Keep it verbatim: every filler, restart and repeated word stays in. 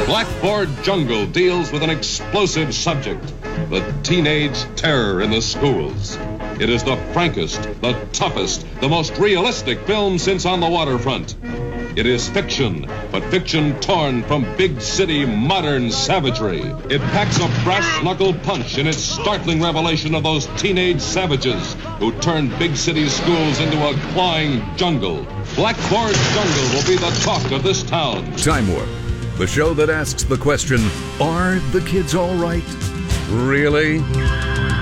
Blackboard Jungle deals with an explosive subject, the teenage terror in the schools. It is the frankest, the toughest, the most realistic film since On the Waterfront. It is fiction, but fiction torn from big city modern savagery. It packs a brass-knuckle punch in its startling revelation of those teenage savages who turned big city schools into a clawing jungle. Blackboard Jungle will be the talk of this town. Time Warp, the show that asks the question, are the kids all right? Really?